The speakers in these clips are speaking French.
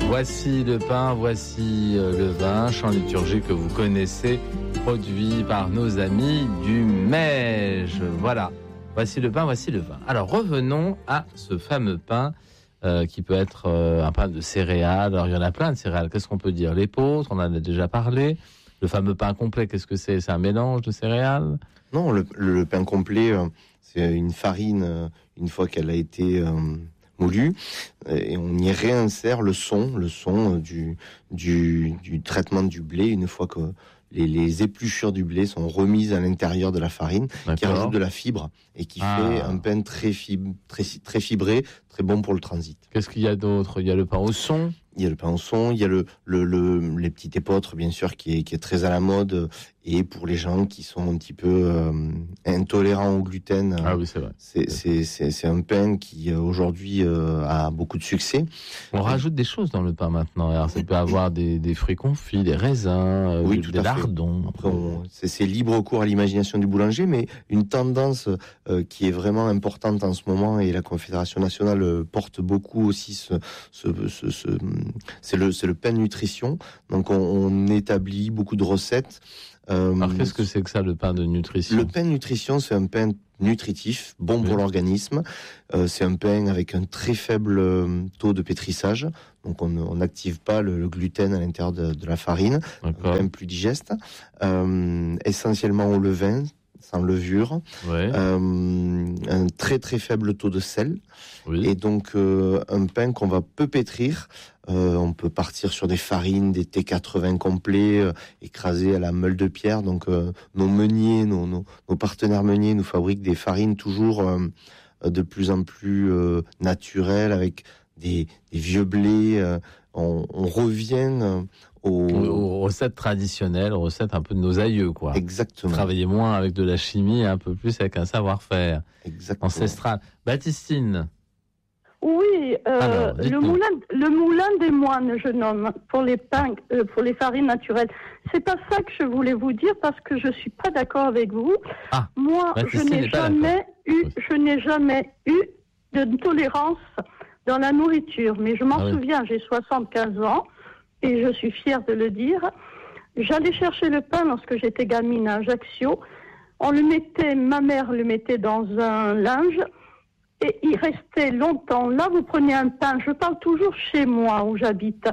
Voici le pain, voici le vin, chant liturgique que vous connaissez, produit par nos amis du Mège. Voilà, voici le pain, voici le vin. Alors revenons à ce fameux pain qui peut être un pain de céréales. Alors il y en a plein de céréales, qu'est-ce qu'on peut dire? L'épeautre, on en a déjà parlé. Le fameux pain complet, qu'est-ce que c'est? C'est un mélange de céréales? Non, le pain complet, c'est une farine, une fois qu'elle a été moulu, et on y réinsère le son du traitement du blé une fois que les épluchures du blé sont remises à l'intérieur de la farine, qui rajoute de la fibre et qui fait un pain très fibré, très bon pour le transit. Qu'est-ce qu'il y a d'autre? Il y a le pain au son. Il y a le pain au son, il y a les petits épeautres, bien sûr, qui est très à la mode, et pour les gens qui sont un petit peu intolérants au gluten. Ah oui, c'est vrai. C'est un pain qui aujourd'hui a beaucoup de succès. On rajoute des choses dans le pain maintenant. Alors ça peut avoir des fruits confits, des raisins, des lardons. Après, c'est libre cours à l'imagination du boulanger, mais une tendance qui est vraiment importante en ce moment, et la Confédération nationale porte beaucoup aussi c'est le pain nutrition. Donc on établit beaucoup de recettes. Alors qu'est-ce que c'est que ça, le pain de nutrition? Le pain de nutrition, c'est un pain nutritif, bon pour l'organisme. C'est un pain avec un très faible taux de pétrissage. Donc on n'active pas le gluten à l'intérieur de la farine. Un pain plus digeste. Essentiellement au levain, sans levure, un très très faible taux de sel, et donc un pain qu'on va peu pétrir. On peut partir sur des farines, des T80 complets, écrasés à la meule de pierre. Donc nos meuniers, nos partenaires meuniers nous fabriquent des farines toujours de plus en plus naturelles, avec des vieux blés. On revient aux recettes traditionnelles, aux recettes un peu de nos aïeux, quoi. Exactement. Travailler moins avec de la chimie et un peu plus avec un savoir-faire ancestral. Baptistine. Oui, alors, le moulin des moines, je nomme, pour les pains, pour les farines naturelles. C'est pas ça que je voulais vous dire, parce que je suis pas d'accord avec vous. Moi, je n'ai jamais eu de tolérance dans la nourriture, mais je m'en souviens, j'ai 75 ans, et je suis fière de le dire. J'allais chercher le pain lorsque j'étais gamine à Ajaccio. Ma mère le mettait dans un linge, et il restait longtemps. Là, vous prenez un pain, je parle toujours chez moi où j'habite.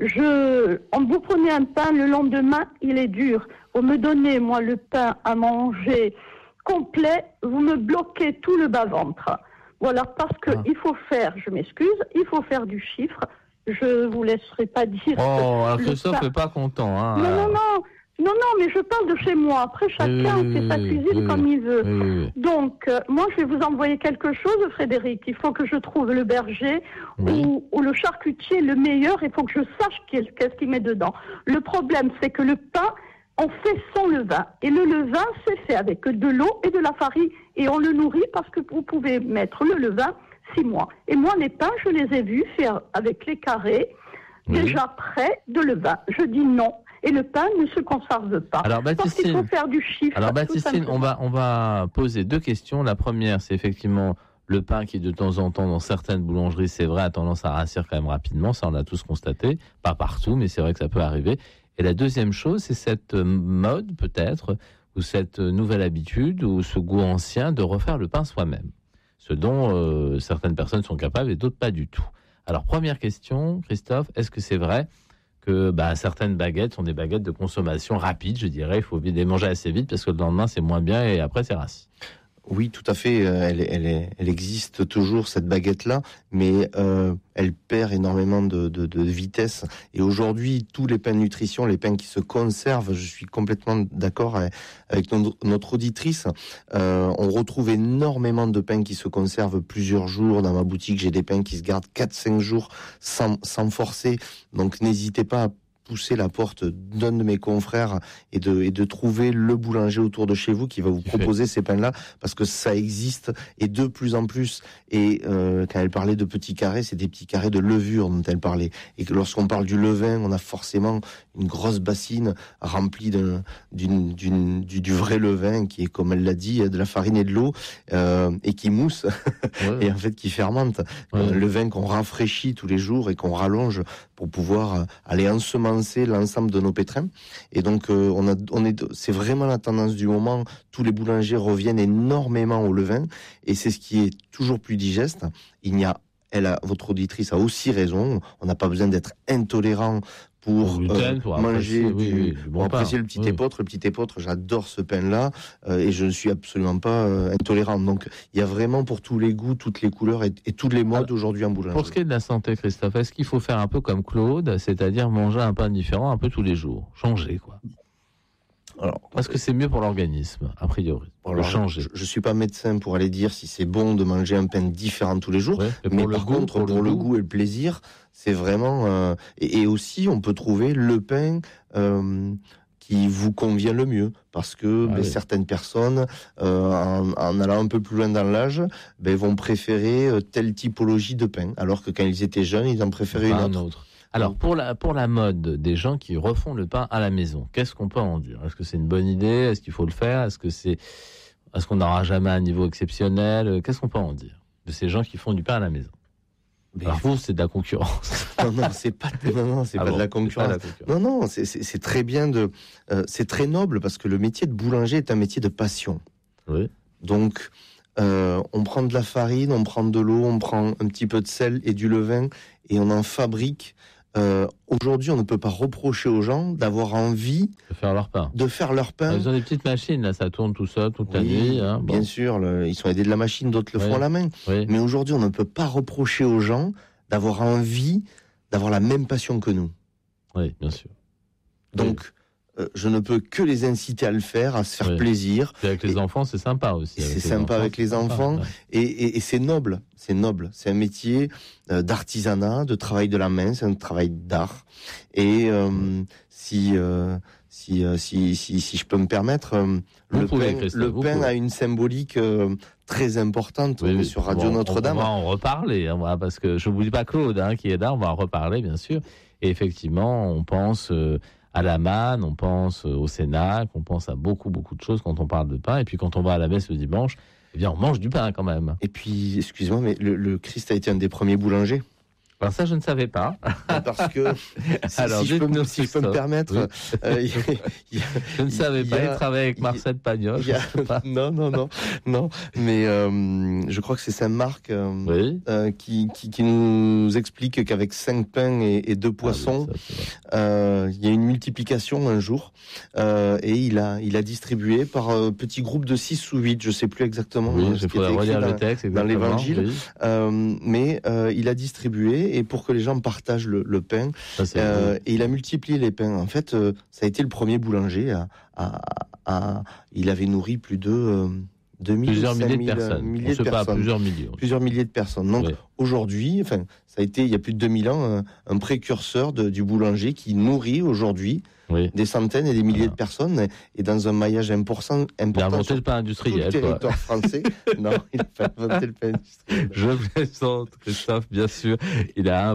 Vous prenez un pain, le lendemain, il est dur. Vous me donnez, moi, le pain à manger complet, vous me bloquez tout le bas-ventre. Voilà, parce que il faut faire, je m'excuse, il faut faire du chiffre. Je vous laisserai pas dire. Oh, alors Christophe n'est pas content. Hein, Non, mais je parle de chez moi. Après, chacun fait sa cuisine comme il veut. Donc, moi, je vais vous envoyer quelque chose, Frédéric. Il faut que je trouve le berger ou le charcutier le meilleur. Il faut que je sache qu'est-ce qu'il met dedans. Le problème, c'est que le pain, on fait sans levain. Et le levain, c'est fait avec de l'eau et de la farine. Et on le nourrit parce que vous pouvez mettre le levain 6 mois. Et moi, les pains, je les ai vus faire avec les carrés, déjà prêts de levain. Je dis non. Et le pain ne se conserve pas. Alors Baptistine, parce qu'il faut faire du chiffre. Alors Baptistine, on va poser 2 questions. La première, c'est effectivement le pain qui, de temps en temps, dans certaines boulangeries, c'est vrai, a tendance à rassir quand même rapidement. Ça, on l'a tous constaté. Pas partout, mais c'est vrai que ça peut arriver. Et la deuxième chose, c'est cette mode, peut-être, ou cette nouvelle habitude, ou ce goût ancien de refaire le pain soi-même. Ce dont certaines personnes sont capables et d'autres pas du tout. Alors, première question, Christophe, est-ce que c'est vrai que certaines baguettes sont des baguettes de consommation rapide, je dirais, il faut les manger assez vite parce que le lendemain c'est moins bien et après c'est rassis? Oui, tout à fait. Elle existe toujours, cette baguette-là, mais elle perd énormément de vitesse. Et aujourd'hui, tous les pains de nutrition, les pains qui se conservent, je suis complètement d'accord avec notre auditrice. On retrouve énormément de pains qui se conservent plusieurs jours. Dans ma boutique, j'ai des pains qui se gardent 4-5 jours sans forcer. Donc n'hésitez pas à pousser la porte d'un de mes confrères et de trouver le boulanger autour de chez vous qui va vous proposer ces pains-là, parce que ça existe et de plus en plus. Et quand elle parlait de petits carrés, c'est des petits carrés de levure dont elle parlait. Et que lorsqu'on parle du levain, on a forcément une grosse bassine remplie du vrai levain qui est, comme elle l'a dit, de la farine et de l'eau et qui mousse et en fait qui fermente. Le vin qu'on rafraîchit tous les jours et qu'on rallonge pour pouvoir aller ensemencer l'ensemble de nos pétrins. Et donc, c'est vraiment la tendance du moment. Tous les boulangers reviennent énormément au levain et c'est ce qui est toujours plus digeste. Votre auditrice a aussi raison. On n'a pas besoin d'être intolérant pour manger pour apprécier le petit épeautre. Le petit épeautre, j'adore ce pain-là et je ne suis absolument pas intolérant. Donc, il y a vraiment pour tous les goûts, toutes les couleurs et tous les modes aujourd'hui en boulangerie. Pour ce qui est de la santé, Christophe, est-ce qu'il faut faire un peu comme Claude, c'est-à-dire manger un pain différent un peu tous les jours, changer quoi? Alors, est-ce que c'est mieux pour l'organisme, a priori, changer? Je suis pas médecin pour aller dire si c'est bon de manger un pain différent tous les jours, mais par contre, pour le goût et le plaisir, c'est vraiment... et aussi, on peut trouver le pain qui vous convient le mieux, parce que certaines personnes, en allant un peu plus loin dans l'âge, vont préférer telle typologie de pain, alors que quand ils étaient jeunes, ils en préféraient une autre. Alors, pour la mode des gens qui refont le pain à la maison, qu'est-ce qu'on peut en dire? Est-ce que c'est une bonne idée? Est-ce qu'il faut le faire? Est-ce qu'on n'aura jamais un niveau exceptionnel? Qu'est-ce qu'on peut en dire de ces gens qui font du pain à la maison? Alors vous, c'est de la concurrence. Non, c'est pas de la concurrence. Non, c'est très bien c'est très noble parce que le métier de boulanger est un métier de passion. Oui. Donc, on prend de la farine, on prend de l'eau, on prend un petit peu de sel et du levain et on en fabrique. Aujourd'hui, on ne peut pas reprocher aux gens d'avoir envie de faire leur pain. Ils ont des petites machines, là, ça tourne tout seul, toute la nuit. Bien sûr, ils sont aidés de la machine, d'autres le font à la main. Oui. Mais aujourd'hui, on ne peut pas reprocher aux gens d'avoir envie d'avoir la même passion que nous. Oui, bien sûr. Donc, je ne peux que les inciter à le faire, à se faire plaisir. Et avec les enfants, c'est sympa aussi. C'est sympa avec les enfants. Et c'est noble. C'est noble. C'est un métier d'artisanat, de travail de la main. C'est un travail d'art. Et si je peux me permettre, le pain a une symbolique très importante sur Radio Notre-Dame. On va en reparler, parce que je ne vous dis pas Claude qui est là, on va en reparler bien sûr. Et effectivement, on pense à la manne, on pense au Cénacle, on pense à beaucoup de choses quand on parle de pain. Et puis quand on va à la messe le dimanche, eh bien on mange du pain quand même. Et puis, excusez-moi, mais le Christ a été un des premiers boulangers. Alors ça, je ne savais pas. Parce que, si je peux me permettre... Oui. Je ne savais pas, il travaille avec Marcel Pagnol. Non. Mais je crois que c'est Saint-Marc qui nous explique qu'avec 5 pains et 2 poissons, il y a une multiplication un jour. Et il a distribué par petits groupes de 6 ou 8, je ne sais plus exactement. Oui, il faudrait relire le texte dans l'Évangile. Mais il a distribué et pour que les gens partagent le pain. Et il a multiplié les pains. En fait, ça a été le premier boulanger il avait nourri plus de 2000, plusieurs milliers de personnes. Plusieurs milliers de personnes. Donc aujourd'hui, ça a été il y a plus de 2000 ans un précurseur du boulanger qui nourrit aujourd'hui des centaines et des milliers de personnes et dans un maillage important. Il a inventé le pain industriel. Le territoire français. Non, il n'a pas inventé le pain industriel. Je plaisante, Christophe, bien sûr. Il a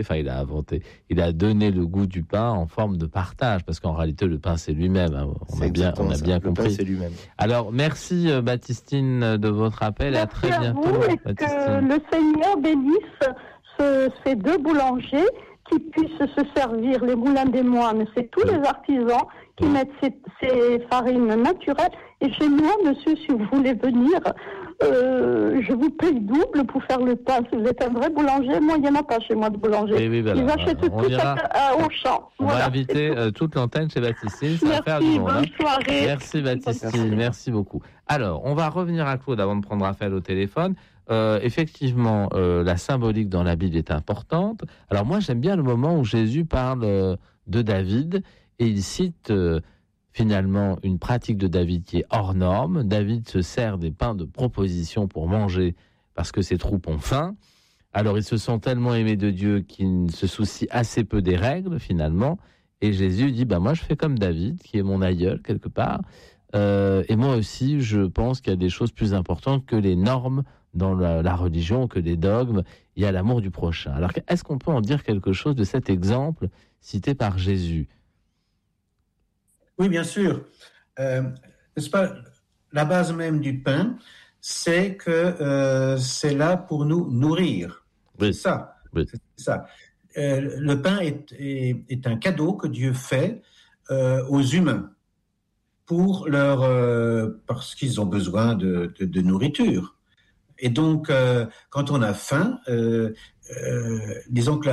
donné le goût du pain en forme de partage, parce qu'en réalité, le pain, c'est lui-même. On a bien compris. Le pain, c'est lui-même. Alors, merci Baptistine de votre appel. Merci à très bientôt. À vous et que le Seigneur bénisse ces 2 boulangers qui puissent se servir les moulins des moines. C'est tous les artisans qui mettent ces farines naturelles. Et chez moi, monsieur, si vous voulez venir, je vous paye double pour faire le pain. Si vous êtes un vrai boulanger, moi, il n'y en a pas chez moi de boulanger. Ils achètent tout au champ. On va inviter toute l'antenne chez Baptistine. Merci, bonne soirée. Merci Baptistine, merci beaucoup. Alors, on va revenir à Claude avant de prendre Raphaël au téléphone. Effectivement, la symbolique dans la Bible est importante. Alors moi, j'aime bien le moment où Jésus parle de David et il cite finalement une pratique de David qui est hors norme. David se sert des pains de proposition pour manger parce que ses troupes ont faim. Alors ils se sont tellement aimés de Dieu qu'ils se soucient assez peu des règles finalement. Et Jésus dit, moi je fais comme David, qui est mon aïeul quelque part, et moi aussi je pense qu'il y a des choses plus importantes que les normes dans la religion, que les dogmes. Il y a l'amour du prochain. Alors est-ce qu'on peut en dire quelque chose de cet exemple cité par Jésus? Oui, bien sûr. N'est-ce pas, la base même du pain, c'est que c'est là pour nous nourrir. Oui. C'est ça. Oui. C'est ça. Le pain est un cadeau que Dieu fait aux humains pour parce qu'ils ont besoin de nourriture. Et donc, quand on a faim, disons que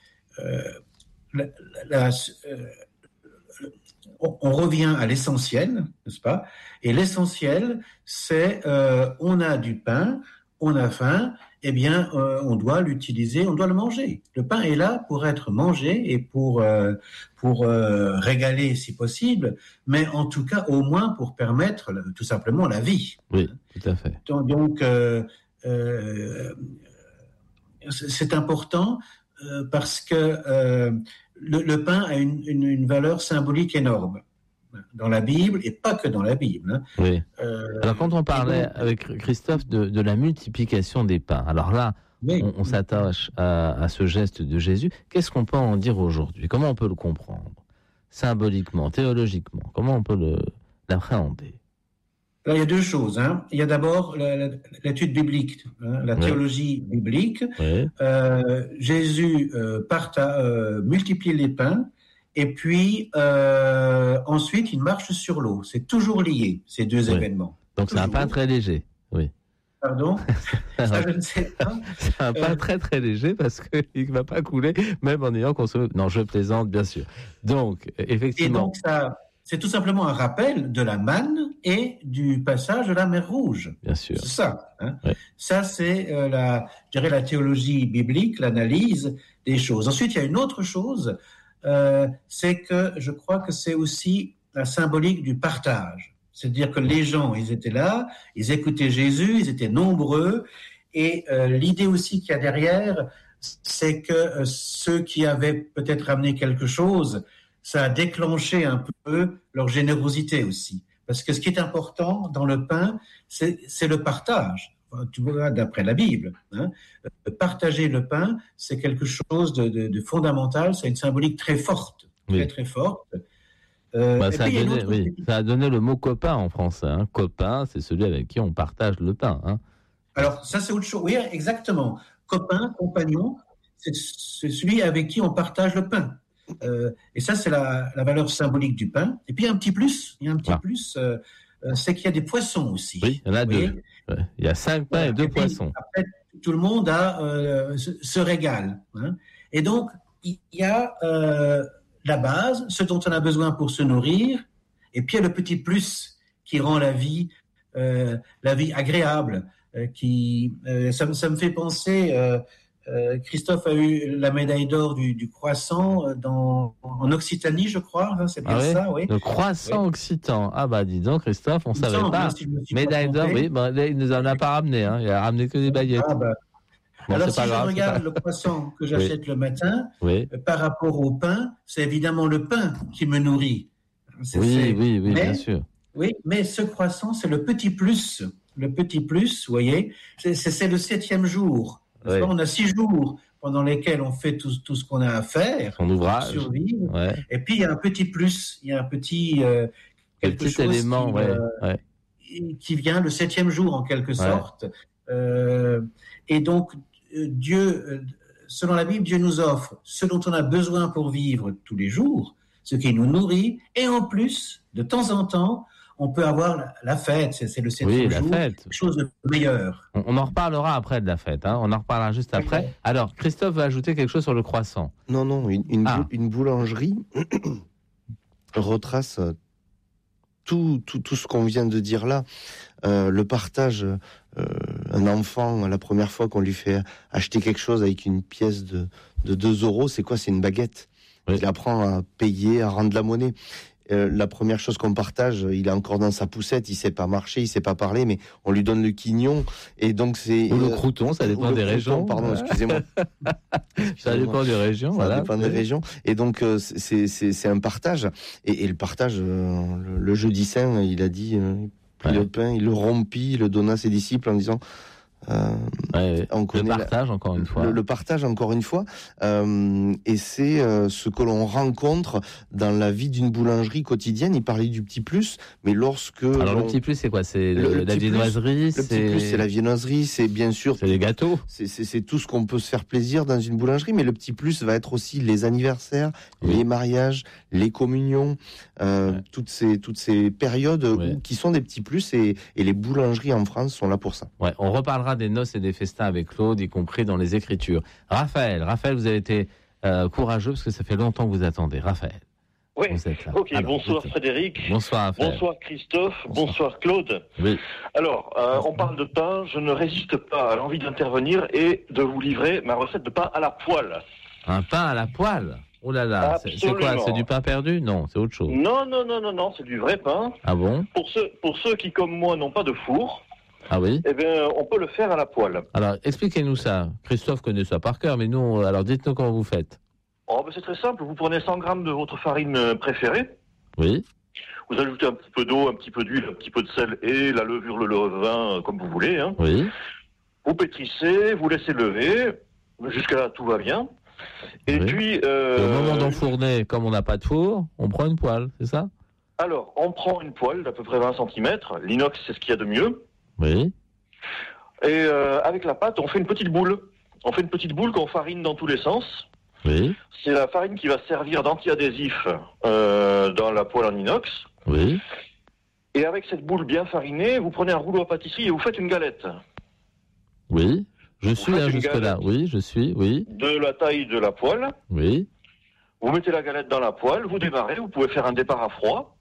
on revient à l'essentiel, n'est-ce pas? Et l'essentiel, c'est on a du pain, on a faim, eh bien, on doit l'utiliser, on doit le manger. Le pain est là pour être mangé et pour régaler si possible, mais en tout cas, au moins pour permettre tout simplement la vie. Oui, tout à fait. Donc, c'est important parce que le pain a une valeur symbolique énorme dans la Bible, et pas que dans la Bible. Oui. Alors, quand on parlait avec Christophe de la multiplication des pains, alors là, oui, on s'attache à ce geste de Jésus. Qu'est-ce qu'on peut en dire aujourd'hui? Comment on peut le comprendre? Symboliquement, théologiquement, comment on peut l'appréhender? Alors, il y a deux choses. Il y a d'abord l'étude biblique, la théologie biblique. Oui. Jésus multiplie les pains, et puis ensuite il marche sur l'eau. C'est toujours lié, ces deux événements. Donc c'est un pain très léger. Oui. Pardon? Ça, je ne sais pas. C'est un pain très très léger parce qu'il ne va pas couler, même en ayant consommé. Non, je plaisante, bien sûr. Donc, effectivement. Et donc, c'est tout simplement un rappel de la manne et du passage de la mer Rouge. Bien sûr. C'est ça. Oui. Ça, c'est la théologie biblique, l'analyse des choses. Ensuite, il y a une autre chose, c'est que je crois que c'est aussi la symbolique du partage. C'est-à-dire que les gens, ils étaient là, ils écoutaient Jésus, ils étaient nombreux, et l'idée aussi qu'il y a derrière, c'est que ceux qui avaient peut-être amené quelque chose, ça a déclenché un peu leur générosité aussi. Parce que ce qui est important dans le pain, c'est le partage. Tu vois, d'après la Bible. Partager le pain, c'est quelque chose de fondamental, c'est une symbolique très forte, très très forte. Ça a donné le mot copain en français. Copain, c'est celui avec qui on partage le pain. Alors, ça, c'est autre chose. Oui, exactement. Copain, compagnon, c'est celui avec qui on partage le pain. Et ça, c'est la valeur symbolique du pain. Et puis, il y a un petit plus. C'est qu'il y a des poissons aussi. Oui, il y en a deux. Ouais. Il y a 5 pains et 2 poissons. Après, tout le monde se régale. Et donc, il y a la base, ce dont on a besoin pour se nourrir, et puis il y a le petit plus qui rend la vie agréable. Ça me fait penser, Christophe a eu la médaille d'or du croissant en Occitanie, je crois, c'est bien ça, oui. Le croissant occitan. Ah bah dis donc, Christophe, on ne savait pas. Si médaille d'or, oui, il ne nous en a pas ramené, il a ramené que des baguettes. Alors, si je regarde le croissant que j'achète le matin, par rapport au pain, c'est évidemment le pain qui me nourrit. Oui, bien sûr. Oui, mais ce croissant, c'est le petit plus. Le petit plus, vous voyez, c'est le 7e jour. Oui. On a 6 jours pendant lesquels on fait tout ce qu'on a à faire. Son ouvrage. Pour survivre. Ouais. Et puis, il y a un petit plus. Il y a un petit... quelque petit chose élément, qui vient le 7e jour, en quelque sorte. Et donc, Dieu, selon la Bible, Dieu nous offre ce dont on a besoin pour vivre tous les jours, ce qui nous nourrit, et en plus, de temps en temps, on peut avoir la fête, c'est le 7e jour, quelque chose de meilleur. On en reparlera après de la fête, on en reparlera juste après. Alors, Christophe va ajouter quelque chose sur le croissant. Non, une boulangerie retrace tout ce qu'on vient de dire là. Le partage, un enfant, la première fois qu'on lui fait acheter quelque chose avec une pièce de 2 euros, c'est quoi? C'est une baguette. Il apprend à payer, à rendre la monnaie. la première chose qu'on partage, il est encore dans sa poussette, il sait pas marcher, il sait pas parler, mais on lui donne le quignon, et donc c'est... Ou le crouton, ça dépend des régions. Pardon, excusez-moi. Ça dépend des régions, ça dépend des régions. Et donc, c'est un partage. Et le partage, le jeudi saint, il a dit, il prit le pain, il le rompit, il le donna à ses disciples en disant... on connaît le partage, encore une fois. Le partage, encore une fois. Et c'est ce que l'on rencontre dans la vie d'une boulangerie quotidienne. Il parlait du petit plus, mais lorsque... Alors, le petit plus, c'est quoi? C'est la viennoiserie? Le petit plus, c'est la viennoiserie, c'est bien sûr... C'est les gâteaux. C'est tout ce qu'on peut se faire plaisir dans une boulangerie, mais le petit plus va être aussi les anniversaires, les mariages, les communions, toutes ces périodes qui sont des petits plus, et les boulangeries en France sont là pour ça. Ouais, on reparlera des noces et des festins avec Claude, y compris dans les Écritures. Raphaël, vous avez été courageux parce que ça fait longtemps que vous attendez. Raphaël. Oui, ok. Alors, bonsoir Frédéric. Bonsoir Raphaël. Bonsoir Christophe. Bonsoir Claude. Oui. Alors, on parle de pain. Je ne résiste pas à l'envie d'intervenir et de vous livrer ma recette de pain à la poêle. Un pain à la poêle? Oh là là, c'est quoi? C'est du pain perdu? Non, c'est autre chose. Non, c'est du vrai pain. Ah bon? Pour ceux qui, comme moi, n'ont pas de four, ah oui? Eh bien, on peut le faire à la poêle. Alors, expliquez-nous ça. Christophe connaît ça par cœur, mais nous, alors dites-nous comment vous faites. Oh, ben c'est très simple. Vous prenez 100 grammes de votre farine préférée. Oui. Vous ajoutez un petit peu d'eau, un petit peu d'huile, un petit peu de sel et la levure, le levain, comme vous voulez. Hein. Oui. Vous pétrissez, vous laissez lever. Jusqu'à là, tout va bien. Et puis... au moment d'enfourner, comme on n'a pas de four, on prend une poêle, c'est ça? Alors, on prend une poêle d'à peu près 20 cm. L'inox, c'est ce qu'il y a de mieux. Oui. Et avec la pâte, on fait une petite boule. On fait une petite boule qu'on farine dans tous les sens. Oui. C'est la farine qui va servir d'anti-adhésif dans la poêle en inox. Oui. Et avec cette boule bien farinée, vous prenez un rouleau à pâtisserie et vous faites une galette. Oui. Je suis là jusque-là. Oui, je suis. Oui. De la taille de la poêle. Oui. Vous mettez la galette dans la poêle, vous démarrez, vous pouvez faire un départ à froid.